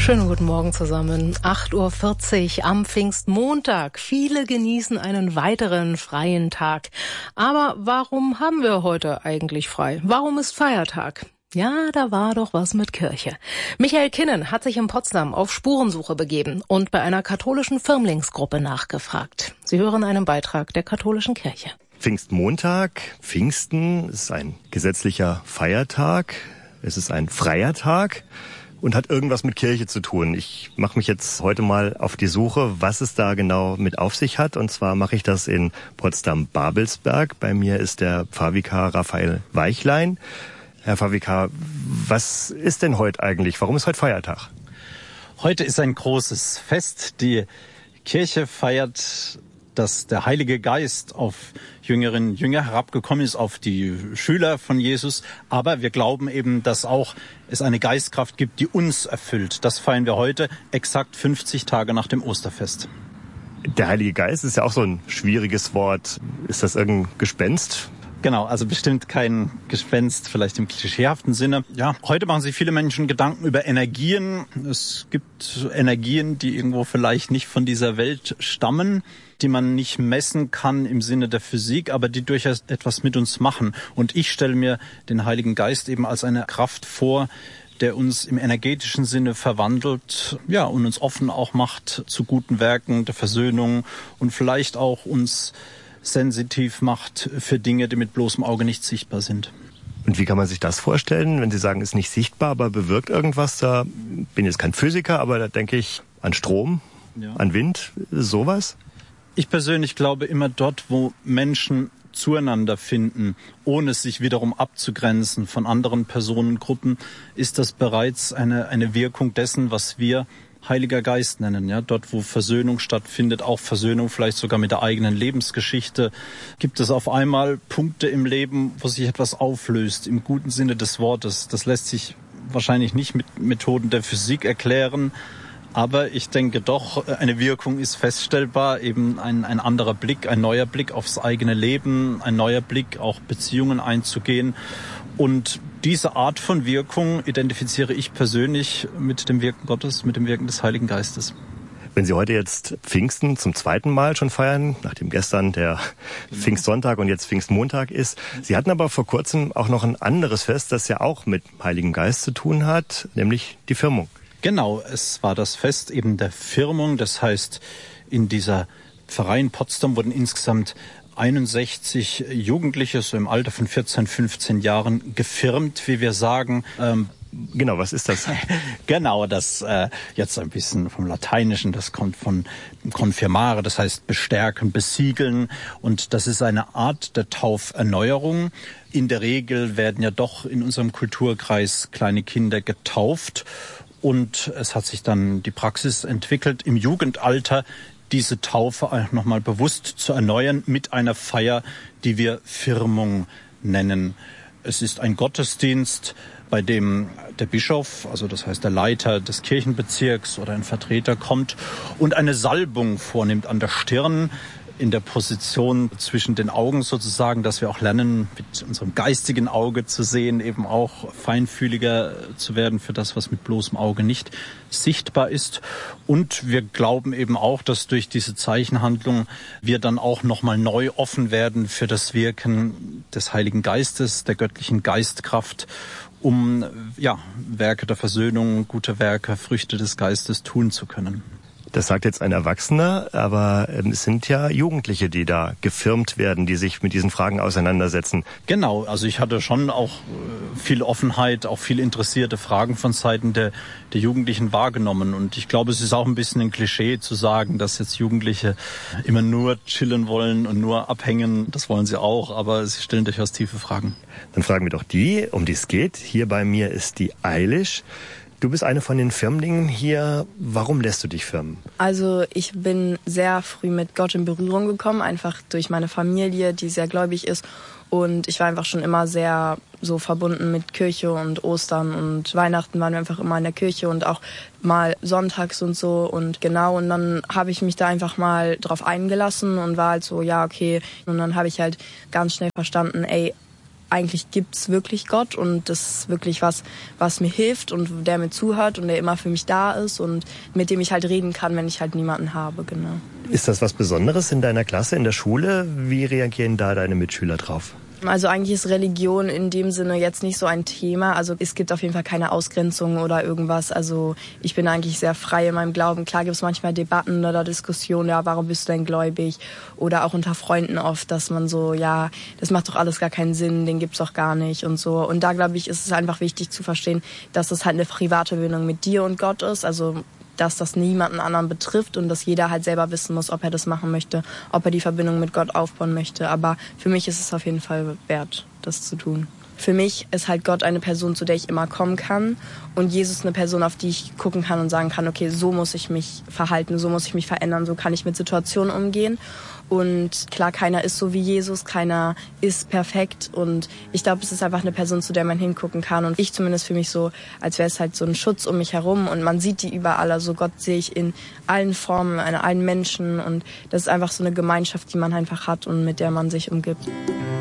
Schönen guten Morgen zusammen. 8:40 Uhr am Pfingstmontag. Viele genießen einen weiteren freien Tag. Aber warum haben wir heute eigentlich frei? Warum ist Feiertag? Ja, da war doch was mit Kirche. Michael Kinnen hat sich in Potsdam auf Spurensuche begeben und bei einer katholischen Firmlingsgruppe nachgefragt. Sie hören einen Beitrag der katholischen Kirche. Pfingstmontag, Pfingsten ist ein gesetzlicher Feiertag. Es ist ein freier Tag und hat irgendwas mit Kirche zu tun. Ich mache mich jetzt heute mal auf die Suche, was es da genau mit auf sich hat. Und zwar mache ich das in Potsdam-Babelsberg. Bei mir ist der Pfarrvikar Raphael Weichlein. Herr Pfarrvikar, was ist denn heute eigentlich? Warum ist heute Feiertag? Heute ist ein großes Fest. Die Kirche feiert, dass der Heilige Geist auf Jüngerinnen und Jünger herabgekommen ist, auf die Schüler von Jesus. Aber wir glauben eben, dass auch es eine Geistkraft gibt, die uns erfüllt. Das feiern wir heute, exakt 50 Tage nach dem Osterfest. Der Heilige Geist ist ja auch so ein schwieriges Wort. Ist das irgendein Gespenst? Genau, also bestimmt kein Gespenst, vielleicht im klischeehaften Sinne. Ja, heute machen sich viele Menschen Gedanken über Energien. Es gibt Energien, die irgendwo vielleicht nicht von dieser Welt stammen, die man nicht messen kann im Sinne der Physik, aber die durchaus etwas mit uns machen. Und ich stelle mir den Heiligen Geist eben als eine Kraft vor, der uns im energetischen Sinne verwandelt, ja, und uns offen auch macht zu guten Werken der Versöhnung und vielleicht auch uns sensitiv macht für Dinge, die mit bloßem Auge nicht sichtbar sind. Und wie kann man sich das vorstellen, wenn Sie sagen, ist nicht sichtbar, aber bewirkt irgendwas? Da bin jetzt kein Physiker, aber da denke ich an Strom, ja, an Wind, sowas? Ich persönlich glaube, immer dort, wo Menschen zueinander finden, ohne sich wiederum abzugrenzen von anderen Personengruppen, ist das bereits eine Wirkung dessen, was wir Heiliger Geist nennen. Ja, dort, wo Versöhnung stattfindet, auch Versöhnung vielleicht sogar mit der eigenen Lebensgeschichte, gibt es auf einmal Punkte im Leben, wo sich etwas auflöst, im guten Sinne des Wortes. Das lässt sich wahrscheinlich nicht mit Methoden der Physik erklären, aber ich denke doch, eine Wirkung ist feststellbar, eben ein anderer Blick, ein neuer Blick aufs eigene Leben, ein neuer Blick, auch Beziehungen einzugehen. Und diese Art von Wirkung identifiziere ich persönlich mit dem Wirken Gottes, mit dem Wirken des Heiligen Geistes. Wenn Sie heute jetzt Pfingsten zum zweiten Mal schon feiern, nachdem gestern der Pfingstsonntag und jetzt Pfingstmontag ist, Sie hatten aber vor kurzem auch noch ein anderes Fest, das ja auch mit Heiligen Geist zu tun hat, nämlich die Firmung. Genau, es war das Fest eben der Firmung. Das heißt, in dieser Pfarrei in Potsdam wurden insgesamt 61 Jugendliche, so im Alter von 14, 15 Jahren, gefirmt, wie wir sagen. Genau, was ist das? Genau, das jetzt ein bisschen vom Lateinischen, das kommt von confirmare, das heißt bestärken, besiegeln. Und das ist eine Art der Tauferneuerung. In der Regel werden ja doch in unserem Kulturkreis kleine Kinder getauft. Und es hat sich dann die Praxis entwickelt, im Jugendalter diese Taufe auch nochmal bewusst zu erneuern mit einer Feier, die wir Firmung nennen. Es ist ein Gottesdienst, bei dem der Bischof, also das heißt der Leiter des Kirchenbezirks oder ein Vertreter kommt und eine Salbung vornimmt an der Stirn, in der Position zwischen den Augen sozusagen, dass wir auch lernen, mit unserem geistigen Auge zu sehen, eben auch feinfühliger zu werden für das, was mit bloßem Auge nicht sichtbar ist. Und wir glauben eben auch, dass durch diese Zeichenhandlung wir dann auch nochmal neu offen werden für das Wirken des Heiligen Geistes, der göttlichen Geistkraft, um ja, Werke der Versöhnung, gute Werke, Früchte des Geistes tun zu können. Das sagt jetzt ein Erwachsener, aber es sind ja Jugendliche, die da gefirmt werden, die sich mit diesen Fragen auseinandersetzen. Genau, also ich hatte schon auch viel Offenheit, auch viel interessierte Fragen von Seiten der Jugendlichen wahrgenommen. Und ich glaube, es ist auch ein bisschen ein Klischee zu sagen, dass jetzt Jugendliche immer nur chillen wollen und nur abhängen. Das wollen sie auch, aber sie stellen durchaus tiefe Fragen. Dann fragen wir doch die, um die es geht. Hier bei mir ist die Eilish. Du bist eine von den Firmlingen hier. Warum lässt du dich firmen? Also ich bin sehr früh mit Gott in Berührung gekommen, einfach durch meine Familie, die sehr gläubig ist. Und ich war einfach schon immer sehr so verbunden mit Kirche und Ostern und Weihnachten waren wir einfach immer in der Kirche und auch mal sonntags und so. Und genau, und dann habe ich mich da einfach mal drauf eingelassen und war halt so, ja, okay. Und dann habe ich halt ganz schnell verstanden, eigentlich gibt's wirklich Gott und das ist wirklich was mir hilft und der mir zuhört und der immer für mich da ist und mit dem ich halt reden kann, wenn ich halt niemanden habe, genau. Ist das was Besonderes in deiner Klasse, in der Schule? Wie reagieren da deine Mitschüler drauf? Also eigentlich ist Religion in dem Sinne jetzt nicht so ein Thema. Also es gibt auf jeden Fall keine Ausgrenzung oder irgendwas. Also ich bin eigentlich sehr frei in meinem Glauben. Klar gibt es manchmal Debatten oder Diskussionen, ja, warum bist du denn gläubig? Oder auch unter Freunden oft, dass man so, ja, das macht doch alles gar keinen Sinn, den gibt's doch gar nicht und so. Und da, glaube ich, ist es einfach wichtig zu verstehen, dass es halt eine private Verbindung mit dir und Gott ist. Also dass das niemanden anderen betrifft und dass jeder halt selber wissen muss, ob er das machen möchte, ob er die Verbindung mit Gott aufbauen möchte. Aber für mich ist es auf jeden Fall wert, das zu tun. Für mich ist halt Gott eine Person, zu der ich immer kommen kann und Jesus eine Person, auf die ich gucken kann und sagen kann, okay, so muss ich mich verhalten, so muss ich mich verändern, so kann ich mit Situationen umgehen. Und klar, keiner ist so wie Jesus, keiner ist perfekt und ich glaube, es ist einfach eine Person, zu der man hingucken kann und ich zumindest für mich so, als wäre es halt so ein Schutz um mich herum und man sieht die überall, also Gott sehe ich in allen Formen, in allen Menschen und das ist einfach so eine Gemeinschaft, die man einfach hat und mit der man sich umgibt.